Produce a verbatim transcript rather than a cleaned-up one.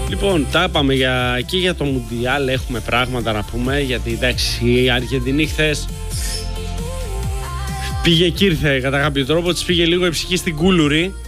Λοιπόν, τα είπαμε για, και για το Μουντιάλ. Έχουμε πράγματα να πούμε. Γιατί εντάξει, η Αργεντινή χθες πήγε και ήρθε κατά κάποιο τρόπο. Της πήγε λίγο η ψυχή στην κούλουρη.